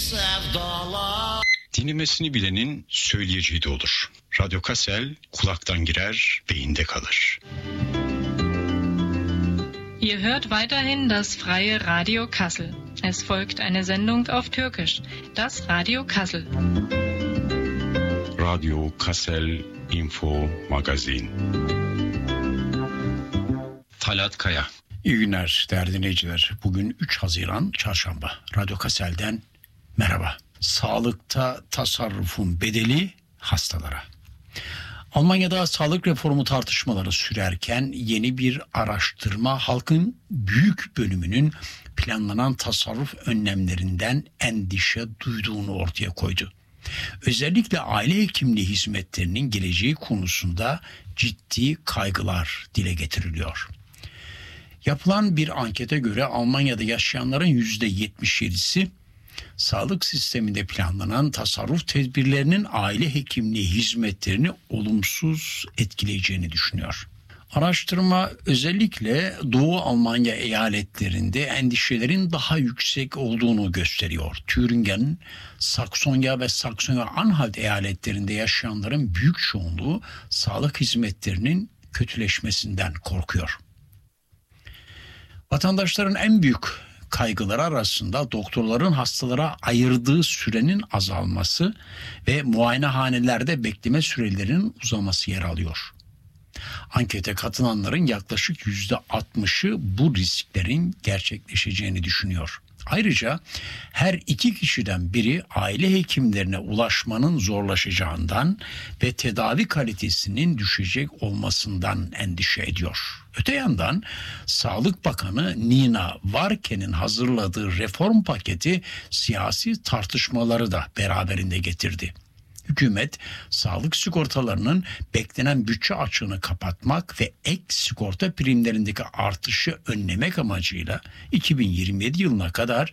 sevdalar. Dinlemesini bilenin söyleyeceği de olur. Radyo Kassel kulaktan girer, beyinde kalır. Ihr hört weiterhin das freie Radio Kassel. Es folgt eine Sendung auf Türkisch, das Radio Kassel. Radio Kassel Info Magazin. Talat Kaya. İyi günler değerli dinleyiciler. Bugün 3 Haziran Çarşamba. Radyo Kassel'den merhaba. Sağlıkta tasarrufun bedeli hastalara. Almanya'da sağlık reformu tartışmaları sürerken yeni bir araştırma halkın büyük bölümünün planlanan tasarruf önlemlerinden endişe duyduğunu ortaya koydu. Özellikle aile hekimliği hizmetlerinin geleceği konusunda ciddi kaygılar dile getiriliyor. Yapılan bir ankete göre Almanya'da yaşayanların %77'si sağlık sisteminde planlanan tasarruf tedbirlerinin aile hekimliği hizmetlerini olumsuz etkileyeceğini düşünüyor. Araştırma özellikle Doğu Almanya eyaletlerinde endişelerin daha yüksek olduğunu gösteriyor. Thüringen, Saksonya ve Saksonya-Anhalt eyaletlerinde yaşayanların büyük çoğunluğu sağlık hizmetlerinin kötüleşmesinden korkuyor. Vatandaşların en büyük kaygıları arasında doktorların hastalara ayırdığı sürenin azalması ve muayenehanelerde bekleme sürelerinin uzaması yer alıyor. Ankete katılanların yaklaşık %60'ı bu risklerin gerçekleşeceğini düşünüyor. Ayrıca her 2 kişiden biri aile hekimlerine ulaşmanın zorlaşacağından ve tedavi kalitesinin düşecek olmasından endişe ediyor. Öte yandan Sağlık Bakanı Nina Warken'in hazırladığı reform paketi siyasi tartışmaları da beraberinde getirdi. Hükümet, sağlık sigortalarının beklenen bütçe açığını kapatmak ve ek sigorta primlerindeki artışı önlemek amacıyla 2027 yılına kadar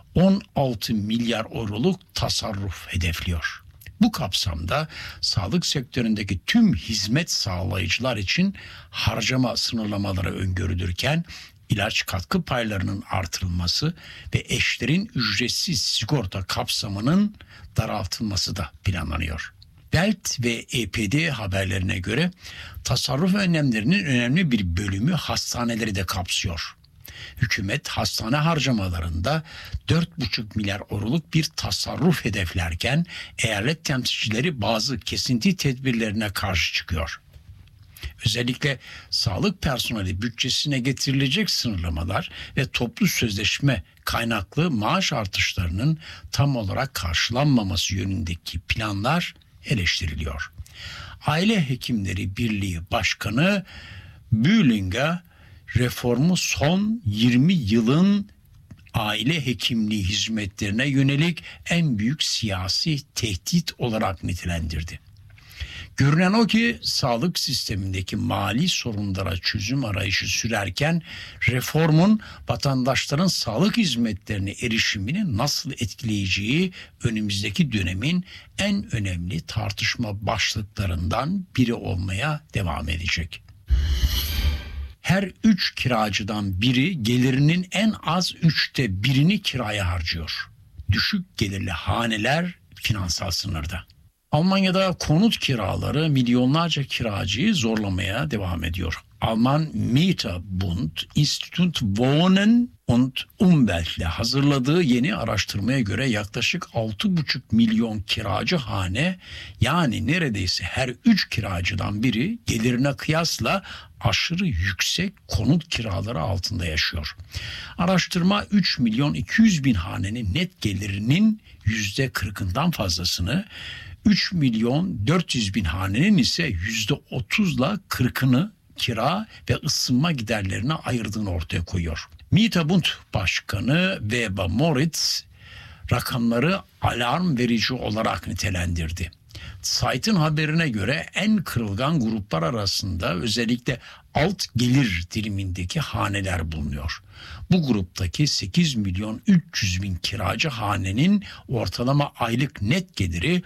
16 milyar euroluk tasarruf hedefliyor. Bu kapsamda sağlık sektöründeki tüm hizmet sağlayıcılar için harcama sınırlamaları öngörülürken, ilaç katkı paylarının artırılması ve eşlerin ücretsiz sigorta kapsamının daraltılması da planlanıyor. Welt ve EPD haberlerine göre tasarruf önlemlerinin önemli bir bölümü hastaneleri de kapsıyor. Hükümet hastane harcamalarında 4,5 milyar euroluk bir tasarruf hedeflerken eyalet temsilcileri bazı kesinti tedbirlerine karşı çıkıyor. Özellikle sağlık personeli bütçesine getirilecek sınırlamalar ve toplu sözleşme kaynaklı maaş artışlarının tam olarak karşılanmaması yönündeki planlar eleştiriliyor. Aile Hekimleri Birliği Başkanı Bühlinger, reformu son 20 yılın aile hekimliği hizmetlerine yönelik en büyük siyasi tehdit olarak nitelendirdi. Görünen o ki sağlık sistemindeki mali sorunlara çözüm arayışı sürerken reformun vatandaşların sağlık hizmetlerine erişimini nasıl etkileyeceği önümüzdeki dönemin en önemli tartışma başlıklarından biri olmaya devam edecek. Her 3 kiracıdan biri gelirinin en az 1/3'ünü kiraya harcıyor. Düşük gelirli haneler finansal sınırda. Almanya'da konut kiraları milyonlarca kiracıyı zorlamaya devam ediyor. Alman Mieterbund Institut Wohnen und Umwelt ile hazırladığı yeni araştırmaya göre yaklaşık 6,5 milyon kiracı hane, yani neredeyse her 3 kiracıdan biri gelirine kıyasla aşırı yüksek konut kiraları altında yaşıyor. Araştırma 3 milyon 200 bin hanenin net gelirinin %40'ından fazlasını, 3 milyon 400 bin hanenin ise %30'la 40'ını kira ve ısınma giderlerine ayırdığını ortaya koyuyor. Mieterbund Başkanı Weber Moritz rakamları alarm verici olarak nitelendirdi. Zeit'in haberine göre en kırılgan gruplar arasında özellikle alt gelir dilimindeki haneler bulunuyor. Bu gruptaki 8 milyon 300 bin kiracı hanenin ortalama aylık net geliri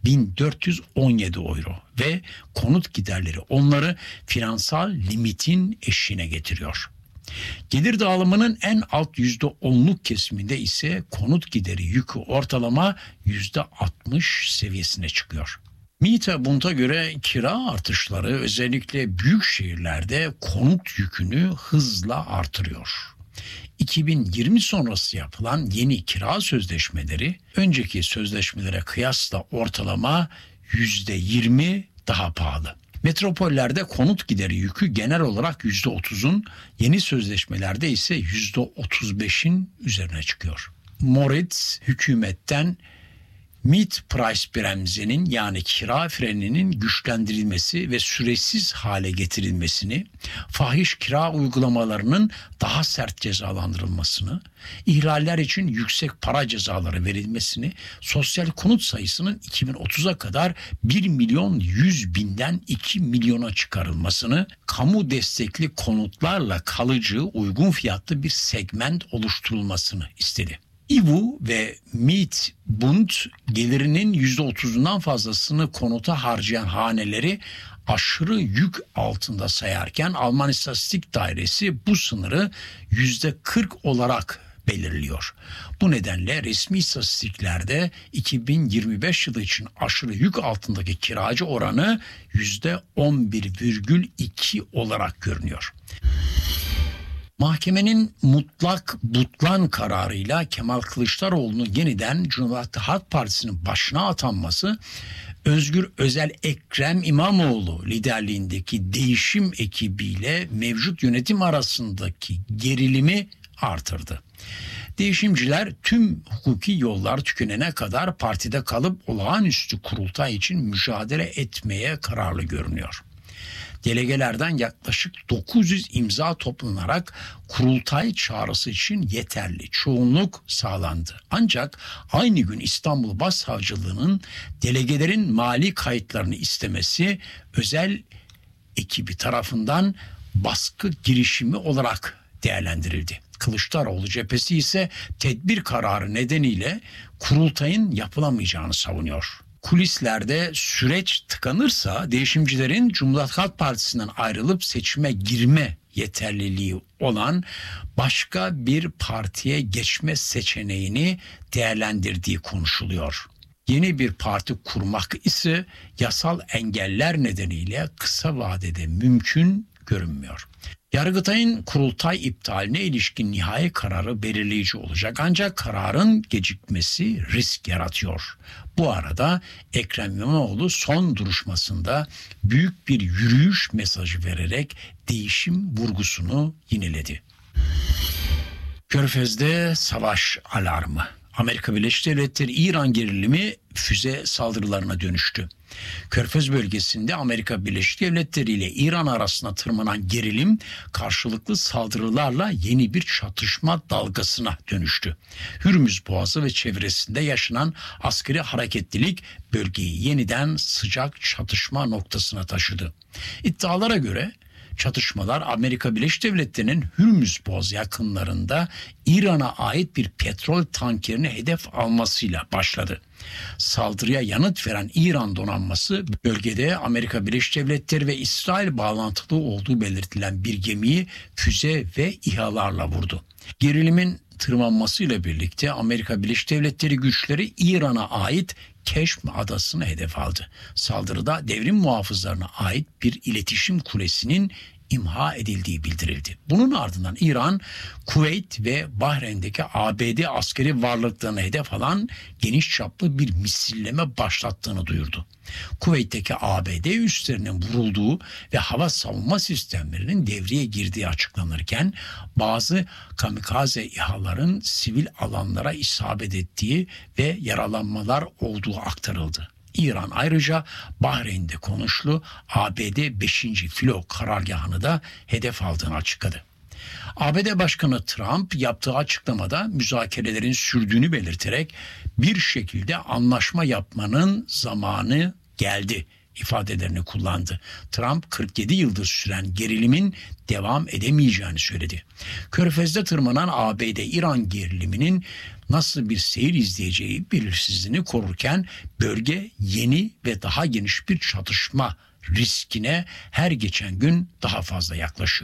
1417 euro ve konut giderleri onları finansal limitin eşiğine getiriyor. Gelir dağılımının en alt %10'luk kesiminde ise konut gideri yükü ortalama %60 seviyesine çıkıyor. Mieter-Bund'a göre kira artışları özellikle büyük şehirlerde konut yükünü hızla artırıyor. 2020 sonrası yapılan yeni kira sözleşmeleri önceki sözleşmelere kıyasla ortalama %20 daha pahalı. Metropollerde konut gideri yükü genel olarak %30'un, yeni sözleşmelerde ise %35'in üzerine çıkıyor. Moritz hükümetten Mietpreisbremse'nin yani kira freninin güçlendirilmesi ve süresiz hale getirilmesini, fahiş kira uygulamalarının daha sert cezalandırılmasını, ihlaller için yüksek para cezaları verilmesini, sosyal konut sayısının 2030'a kadar 1.100.000'den 2 milyona çıkarılmasını, kamu destekli konutlarla kalıcı, uygun fiyatlı bir segment oluşturulmasını istedi. İVU ve Miet-Bund gelirinin %30'undan fazlasını konuta harcayan haneleri aşırı yük altında sayarken Alman İstatistik Dairesi bu sınırı %40 olarak belirliyor. Bu nedenle resmi istatistiklerde 2025 yılı için aşırı yük altındaki kiracı oranı %11,2 olarak görünüyor. Mahkemenin mutlak butlan kararıyla Kemal Kılıçdaroğlu'nun yeniden Cumhuriyet Halk Partisi'nin başına atanması, Özgür Özel Ekrem İmamoğlu liderliğindeki değişim ekibiyle mevcut yönetim arasındaki gerilimi artırdı. Değişimciler tüm hukuki yollar tükenene kadar partide kalıp olağanüstü kurultay için mücadele etmeye kararlı görünüyor. Delegelerden yaklaşık 900 imza toplanarak kurultay çağrısı için yeterli çoğunluk sağlandı. Ancak aynı gün İstanbul Başsavcılığı'nın delegelerin mali kayıtlarını istemesi özel ekibi tarafından baskı girişimi olarak değerlendirildi. Kılıçdaroğlu cephesi ise tedbir kararı nedeniyle kurultayın yapılamayacağını savunuyor. Kulislerde süreç tıkanırsa değişimcilerin Cumhuriyet Halk Partisi'nden ayrılıp seçime girme yeterliliği olan başka bir partiye geçme seçeneğini değerlendirdiği konuşuluyor. Yeni bir parti kurmak ise yasal engeller nedeniyle kısa vadede mümkün görünmüyor. Yargıtay'ın kurultay iptaline ilişkin nihai kararı belirleyici olacak ancak kararın gecikmesi risk yaratıyor. Bu arada Ekrem İmamoğlu son duruşmasında büyük bir yürüyüş mesajı vererek değişim vurgusunu yineledi. Körfez'de savaş alarmı. Amerika Birleşik Devletleri İran gerilimi füze saldırılarına dönüştü. Körfez bölgesinde Amerika Birleşik Devletleri ile İran arasında tırmanan gerilim karşılıklı saldırılarla yeni bir çatışma dalgasına dönüştü. Hürmüz Boğazı ve çevresinde yaşanan askeri hareketlilik bölgeyi yeniden sıcak çatışma noktasına taşıdı. İddialara göre çatışmalar Amerika Birleşik Devletleri'nin Hürmüz Boğazı yakınlarında İran'a ait bir petrol tankerini hedef almasıyla başladı. Saldırıya yanıt veren İran donanması bölgede Amerika Birleşik Devletleri ve İsrail bağlantılı olduğu belirtilen bir gemiyi füze ve İHA'larla vurdu. Gerilimin tırmanmasıyla birlikte Amerika Birleşik Devletleri güçleri İran'a ait Keşm adasını hedef aldı. Saldırıda devrim muhafızlarına ait bir iletişim kulesinin imha edildiği bildirildi. Bunun ardından İran, Kuveyt ve Bahreyn'deki ABD askeri varlıklarını hedef alan geniş çaplı bir misilleme başlattığını duyurdu. Kuveyt'teki ABD üslerinin vurulduğu ve hava savunma sistemlerinin devreye girdiği açıklanırken bazı kamikaze İHA'ların sivil alanlara isabet ettiği ve yaralanmalar olduğu aktarıldı. İran ayrıca Bahreyn'de konuşlu ABD 5. Filo karargahını da hedef aldığını açıkladı. ABD Başkanı Trump yaptığı açıklamada müzakerelerin sürdüğünü belirterek bir şekilde anlaşma yapmanın zamanı geldi ifadelerini kullandı. Trump 47 yıldır süren gerilimin devam edemeyeceğini söyledi. Körfez'de tırmanan ABD-İran geriliminin nasıl bir seyir izleyeceği belirsizliğini korurken bölge yeni ve daha geniş bir çatışma riskine her geçen gün daha fazla yaklaşıyor.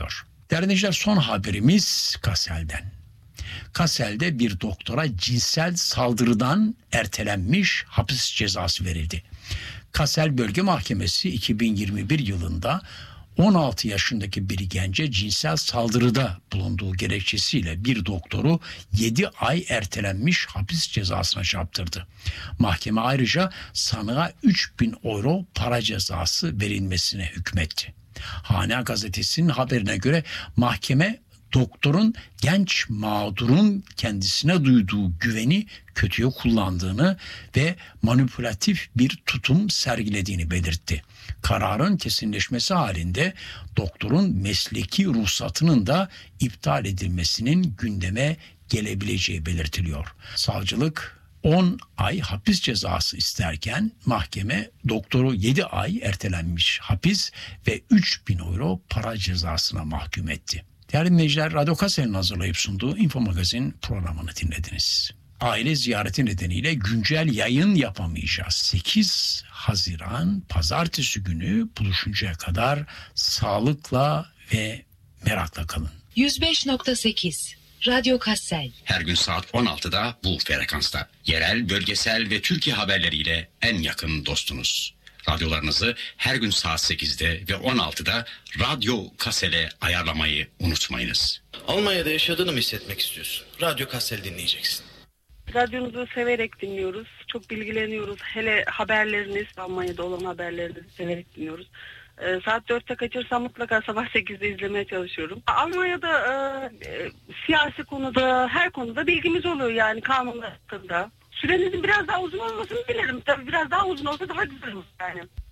Değerli dinleyiciler, son haberimiz Kassel'den. Kassel'de bir doktora cinsel saldırıdan ertelenmiş hapis cezası verildi. Kassel Bölge Mahkemesi 2021 yılında 16 yaşındaki bir gence cinsel saldırıda bulunduğu gerekçesiyle bir doktoru 7 ay ertelenmiş hapis cezasına çarptırdı. Mahkeme ayrıca sanığa 3.000 euro para cezası verilmesine hükmetti. Hane Gazetesi'nin haberine göre mahkeme doktorun genç mağdurun kendisine duyduğu güveni kötüye kullandığını ve manipülatif bir tutum sergilediğini belirtti. Kararın kesinleşmesi halinde doktorun mesleki ruhsatının da iptal edilmesinin gündeme gelebileceği belirtiliyor. Savcılık 10 ay hapis cezası isterken mahkeme doktoru 7 ay ertelenmiş hapis ve 3.000 euro para cezasına mahkum etti. Değerli dinleyiciler, Radyo Kassel'in hazırlayıp sunduğu Info Magazin programını dinlediniz. Aile ziyareti nedeniyle güncel yayın yapamayacağız. 8 Haziran Pazartesi günü buluşuncaya kadar sağlıkla ve merakla kalın. 105.8 Radyo Kassel. Her gün saat 16'da bu frekansta. Yerel, bölgesel ve Türkiye haberleriyle en yakın dostunuz. Radyolarınızı her gün saat 8'de ve 16'da Radyo Kassel'e ayarlamayı unutmayınız. Almanya'da yaşadığını mı hissetmek istiyorsun? Radyo Kassel dinleyeceksin. Radyonuzu severek dinliyoruz. Çok bilgileniyoruz. Hele haberleriniz, Almanya'da olan haberlerinizi severek dinliyoruz. Saat 4'te kaçırsam mutlaka sabah 8'de izlemeye çalışıyorum. Almanya'da siyasi konuda, her konuda bilgimiz oluyor, yani kanun hakkında. Sürenizin biraz daha uzun olmasını dilerim. Tabii biraz daha uzun olsa daha güzel olur yani.